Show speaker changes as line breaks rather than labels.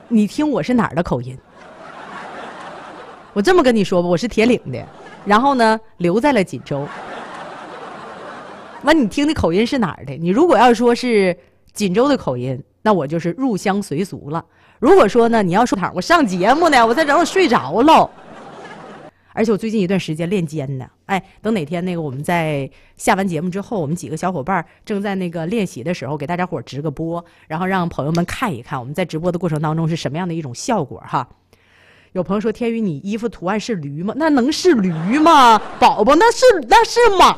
你听我是哪儿的口音？我这么跟你说吧，我是铁岭的，然后呢留在了锦州。完，你听的口音是哪儿的？你如果要说是锦州的口音，那我就是入乡随俗了。如果说呢，你要说我上节目呢，我才整我睡着了。而且我最近一段时间练肩呢，哎，等哪天那个我们在下完节目之后，我们几个小伙伴正在那个练习的时候，给大家伙直个播，然后让朋友们看一看我们在直播的过程当中是什么样的一种效果哈。有朋友说天宇，你衣服图案是驴吗？那能是驴吗？宝宝，那是马